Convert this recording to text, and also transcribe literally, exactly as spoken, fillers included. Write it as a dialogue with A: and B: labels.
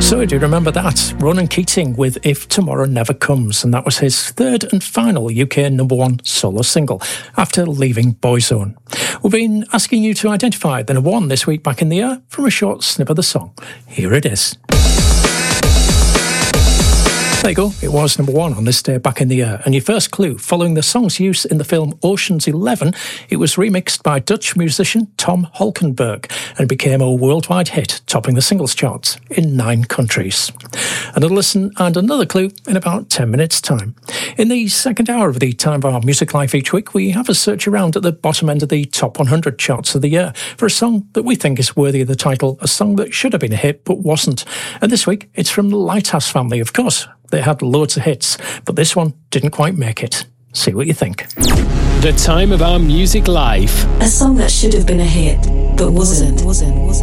A: So do you remember that? Ronan Keating with If Tomorrow Never Comes, and that was his third and final U K number one solo single after leaving Boyzone. We've been asking you to identify the number one this week back in the year from a short snip of the song. Here it is. There you go, it was number one on this day back in the year. And your first clue, following the song's use in the film Ocean's Eleven, it was remixed by Dutch musician Tom Holkenberg and became a worldwide hit, topping the singles charts in nine countries. Another listen and another clue in about ten minutes' time. In the second hour of the Time Bar Music Life each week, we have a search around at the bottom end of the top one hundred charts of the year for a song that we think is worthy of the title, a song that should have been a hit but wasn't. And this week, it's from the Lighthouse family, of course. They had loads of hits, but this one didn't quite make it. See what you think.
B: The Time of Our Music Life.
C: A song that should have been a hit, but wasn't. wasn't, wasn't.